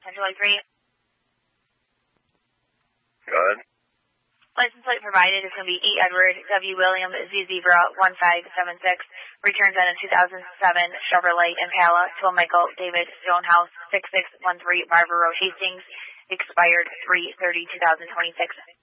Central 3. Go ahead. License plate provided is going to be E. Edward W. William Z. Zebra 1576. Returns on a 2007 Chevrolet Impala to Michael David Stonehouse 6613 Barber Road, Hastings. Expired 3/30/2026.